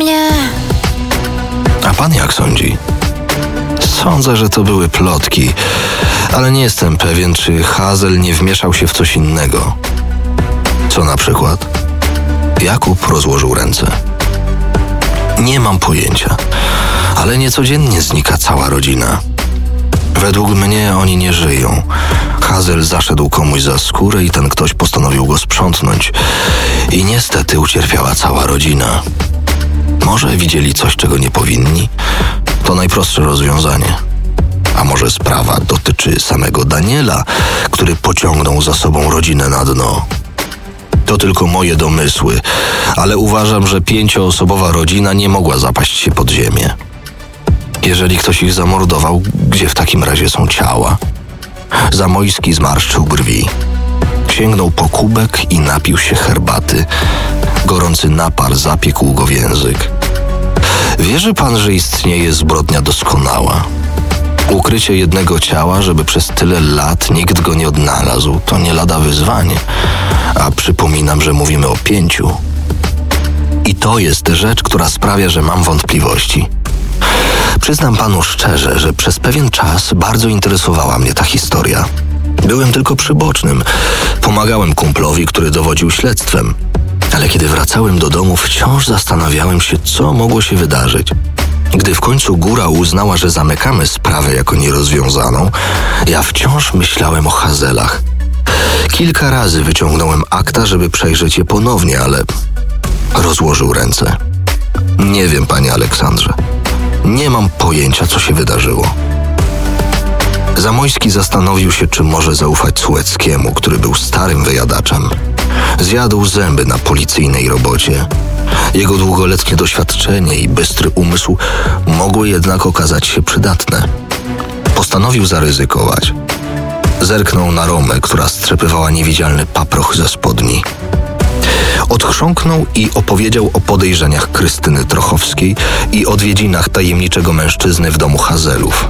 mnie. A pan jak sądzi? Sądzę, że to były plotki, ale nie jestem pewien, czy Hazel nie wmieszał się w coś innego. Co na przykład? Jakub rozłożył ręce. Nie mam pojęcia, ale niecodziennie znika cała rodzina. Według mnie oni nie żyją. Hazel zaszedł komuś za skórę i ten ktoś postanowił go sprzątnąć. I niestety ucierpiała cała rodzina. Może widzieli coś, czego nie powinni? To najprostsze rozwiązanie. A może sprawa dotyczy samego Daniela, który pociągnął za sobą rodzinę na dno? To tylko moje domysły, ale uważam, że 5-osobowa rodzina nie mogła zapaść się pod ziemię. Jeżeli ktoś ich zamordował, gdzie w takim razie są ciała? Zamojski zmarszczył brwi. Sięgnął po kubek i napił się herbaty. Gorący napar zapiekł go w język. Wierzy pan, że istnieje zbrodnia doskonała? Ukrycie jednego ciała, żeby przez tyle lat nikt go nie odnalazł, to nie lada wyzwanie. A przypominam, że mówimy o 5. I to jest rzecz, która sprawia, że mam wątpliwości. Przyznam panu szczerze, że przez pewien czas bardzo interesowała mnie ta historia. Byłem tylko przybocznym. Pomagałem kumplowi, który dowodził śledztwem. Ale kiedy wracałem do domu, wciąż zastanawiałem się, co mogło się wydarzyć. Gdy w końcu góra uznała, że zamykamy sprawę jako nierozwiązaną, ja wciąż myślałem o Hazelach. Kilka razy wyciągnąłem akta, żeby przejrzeć je ponownie, ale rozłożył ręce. Nie wiem, panie Aleksandrze. Nie mam pojęcia, co się wydarzyło. Zamojski zastanowił się, czy może zaufać Sułeckiemu, który był starym wyjadaczem. Zjadł zęby na policyjnej robocie. Jego długoletnie doświadczenie i bystry umysł mogły jednak okazać się przydatne. Postanowił zaryzykować. Zerknął na Romę, która strzepywała niewidzialny paproch ze spodni. Odchrząknął i opowiedział o podejrzeniach Krystyny Trochowskiej i odwiedzinach tajemniczego mężczyzny w domu Hazelów.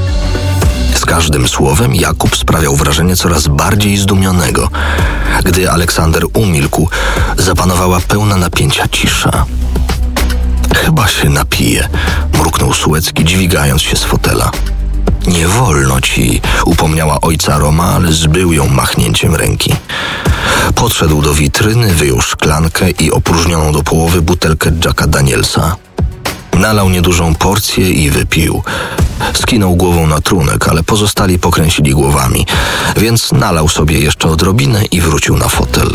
Z każdym słowem Jakub sprawiał wrażenie coraz bardziej zdumionego. Gdy Aleksander umilkł, zapanowała pełna napięcia cisza. Chyba się napije, mruknął Sułecki, dźwigając się z fotela. Nie wolno ci, upomniała ojca Roma, ale zbył ją machnięciem ręki. Podszedł do witryny, wyjął szklankę i opróżnioną do połowy butelkę Jacka Danielsa. Nalał niedużą porcję i wypił. Skinął głową na trunek, ale pozostali pokręcili głowami, więc nalał sobie jeszcze odrobinę i wrócił na fotel.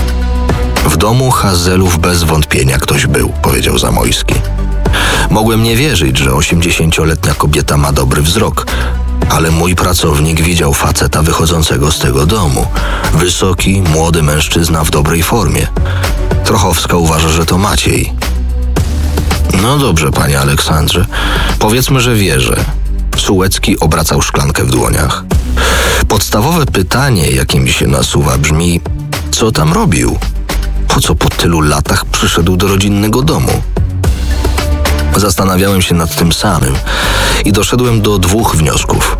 W domu Hazelów bez wątpienia ktoś był, powiedział Zamojski. Mogłem nie wierzyć, że 80-letnia kobieta ma dobry wzrok, ale mój pracownik widział faceta wychodzącego z tego domu. Wysoki, młody mężczyzna w dobrej formie. Trochowska uważa, że to Maciej. No dobrze, panie Aleksandrze, powiedzmy, że wierzę. Sułecki obracał szklankę w dłoniach. Podstawowe pytanie, jakie mi się nasuwa, brzmi: co tam robił? Po co po tylu latach przyszedł do rodzinnego domu? Zastanawiałem się nad tym samym i doszedłem do 2 wniosków.